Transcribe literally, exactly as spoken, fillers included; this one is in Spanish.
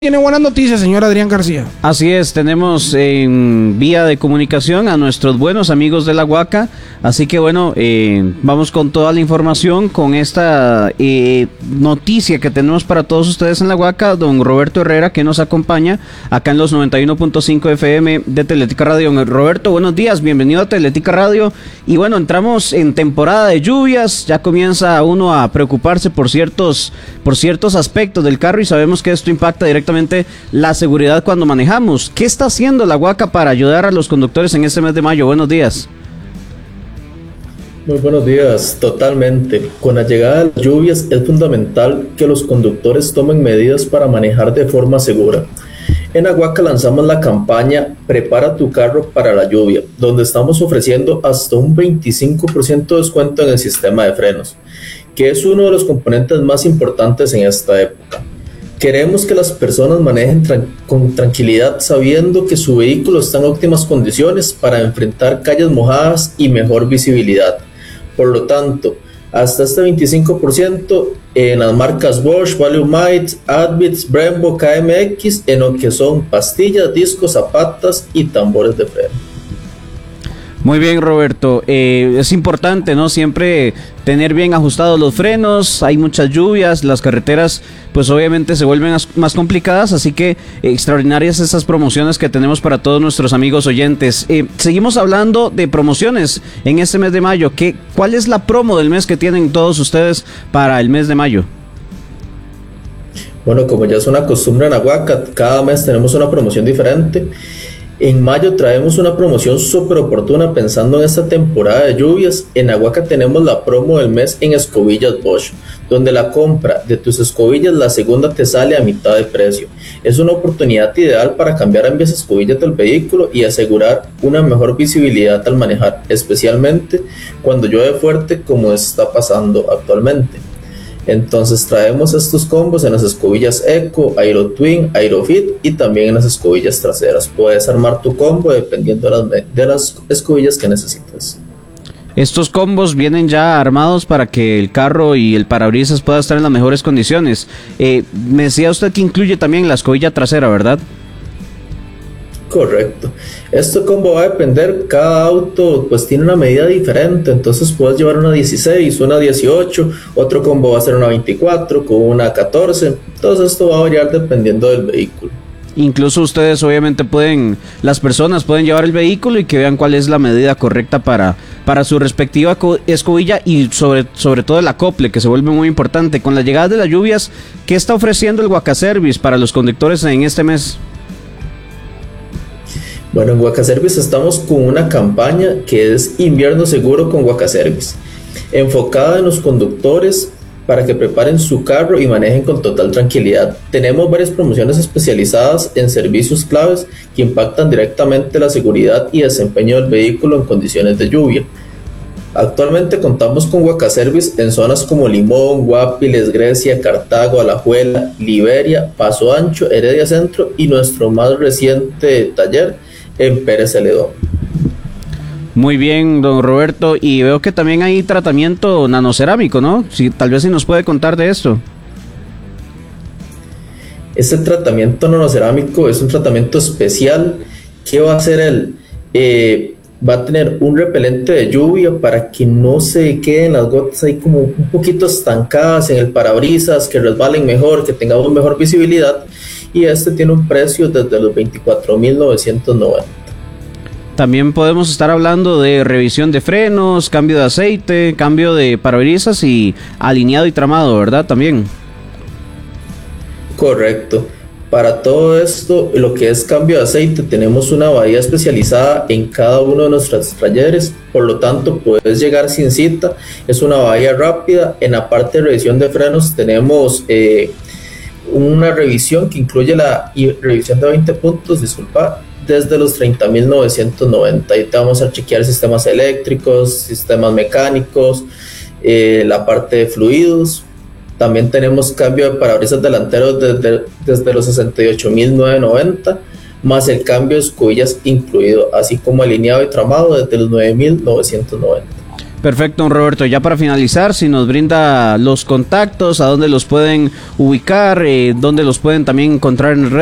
Tiene buenas noticias, señor Adrián García. Así es, tenemos en vía de comunicación a nuestros buenos amigos de La Huaca, así que bueno, eh, vamos con toda la información, con esta eh, noticia que tenemos para todos ustedes en La Huaca, don Roberto Herrera, que nos acompaña acá en los noventa y uno punto cinco F M de Teletica Radio. Don Roberto, buenos días, bienvenido a Teletica Radio, y bueno, entramos en temporada de lluvias, ya comienza uno a preocuparse por ciertos, por ciertos aspectos del carro, y sabemos que esto impacta directamente la seguridad cuando manejamos. ¿Qué está haciendo La Huaca para ayudar a los conductores en este mes de mayo? Buenos días. Muy buenos días, totalmente. Con la llegada de las lluvias es fundamental que los conductores tomen medidas para manejar de forma segura. En La Huaca lanzamos la campaña Prepara tu carro para la lluvia, donde estamos ofreciendo hasta un veinticinco por ciento de descuento en el sistema de frenos, que es uno de los componentes más importantes en esta época. Queremos que las personas manejen tran- con tranquilidad, sabiendo que su vehículo está en óptimas condiciones para enfrentar calles mojadas y mejor visibilidad. Por lo tanto, hasta este veinticinco por ciento en las marcas Bosch, Valumite, Advitz, Brembo, K M X, en lo que son pastillas, discos, zapatas y tambores de freno. Muy bien, Roberto, eh, es importante, ¿no? Siempre tener bien ajustados los frenos, hay muchas lluvias, las carreteras pues obviamente se vuelven más complicadas, así que eh, extraordinarias estas promociones que tenemos para todos nuestros amigos oyentes. Eh, seguimos hablando de promociones en este mes de mayo. ¿Qué, ¿Cuál es la promo del mes que tienen todos ustedes para el mes de mayo? Bueno, como ya es una costumbre en La Huaca, cada mes tenemos una promoción diferente. En mayo traemos una promoción súper oportuna pensando en esta temporada de lluvias. En La Huaca tenemos la promo del mes en escobillas Bosch, donde la compra de tus escobillas, la segunda te sale a mitad de precio. Es una oportunidad ideal para cambiar ambas escobillas del vehículo y asegurar una mejor visibilidad al manejar, especialmente cuando llueve fuerte como está pasando actualmente. Entonces traemos estos combos en las escobillas Eco, Aero Twin, Aerofit y también en las escobillas traseras. Puedes armar tu combo dependiendo de las, de las escobillas que necesites. Estos combos vienen ya armados para que el carro y el parabrisas pueda estar en las mejores condiciones. Eh, me decía usted que incluye también la escobilla trasera, ¿verdad? Correcto. Esto combo va a depender, cada auto pues tiene una medida diferente, entonces puedes llevar una dieciséis, una dieciocho, otro combo va a ser una veinticuatro, con una catorce, entonces esto va a variar dependiendo del vehículo. Incluso ustedes obviamente pueden, las personas pueden llevar el vehículo y que vean cuál es la medida correcta para, para su respectiva escobilla y sobre, sobre todo el acople, que se vuelve muy importante. Con la llegada de las lluvias, ¿qué está ofreciendo el Huaca Service para los conductores en este mes? Bueno, en Huaca Service estamos con una campaña que es Invierno Seguro con Huaca Service, enfocada en los conductores para que preparen su carro y manejen con total tranquilidad. Tenemos varias promociones especializadas en servicios claves que impactan directamente la seguridad y desempeño del vehículo en condiciones de lluvia. Actualmente contamos con Huaca Service en zonas como Limón, Guapiles, Grecia, Cartago, Alajuela, Liberia, Paso Ancho, Heredia Centro y nuestro más reciente taller en Pérez Celedón. Muy bien, don Roberto, y veo que también hay tratamiento nanocerámico, ¿no? Si, tal vez si nos puede contar de esto. Este tratamiento nanocerámico es un tratamiento especial. ¿Qué va a hacer él? Eh, va a tener un repelente de lluvia para que no se queden las gotas ahí como un poquito estancadas en el parabrisas, que resbalen mejor, que tengamos mejor visibilidad, y este tiene un precio desde los veinticuatro mil novecientos noventa. También podemos estar hablando de revisión de frenos, cambio de aceite, cambio de parabrisas y alineado y tramado, ¿verdad? También. Correcto. Para todo esto, lo que es cambio de aceite, tenemos una bahía especializada en cada uno de nuestros talleres, por lo tanto puedes llegar sin cita, es una bahía rápida. En la parte de revisión de frenos tenemos eh, una revisión que incluye la revisión de veinte puntos, disculpa, desde los treinta mil novecientos noventa, y te vamos a chequear sistemas eléctricos, sistemas mecánicos, eh, la parte de fluidos. También tenemos cambio de parabrisas delanteros desde, desde los sesenta y ocho mil novecientos noventa, más el cambio de escobillas incluido, así como alineado y tramado desde los nueve mil novecientos noventa. Perfecto, don Roberto. Ya para finalizar, si nos brinda los contactos, a dónde los pueden ubicar, eh, dónde los pueden también encontrar en redes.